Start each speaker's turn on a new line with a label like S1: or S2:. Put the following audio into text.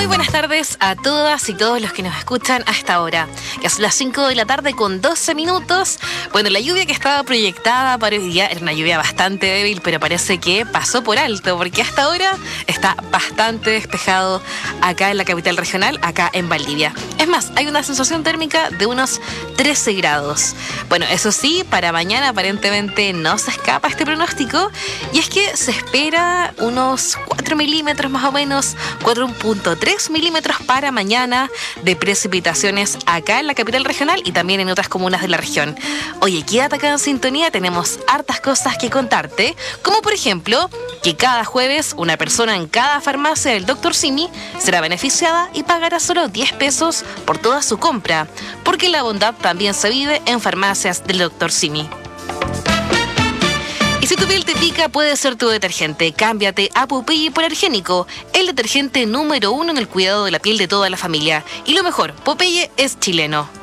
S1: Muy buenas tardes a todas y todos los que nos escuchan a esta hora, que son las 5 de la tarde con 12 minutos. Bueno, la lluvia que estaba proyectada para hoy día era una lluvia bastante débil, pero parece que pasó por alto, porque hasta ahora está bastante despejado acá en la capital regional, acá en Valdivia. Es más, hay una sensación térmica de unos 13 grados. Bueno, eso sí, para mañana aparentemente no se escapa este pronóstico, y es que se espera unos 4 milímetros más o menos, 4.3 milímetros para mañana de precipitaciones acá en la capital regional y también en otras comunas de la región. Oye, quédate acá en sintonía, tenemos hartas cosas que contarte, como por ejemplo que cada jueves una persona en cada farmacia del Dr. Simi será beneficiada y pagará solo 10 pesos por toda su compra, porque la bondad también se vive en farmacias del Dr. Simi. Y si tu piel te pica, puede ser tu detergente. Cámbiate a Popeye Polargénico, el detergente número 1 en el cuidado de la piel de toda la familia. Y lo mejor, Popeye es chileno.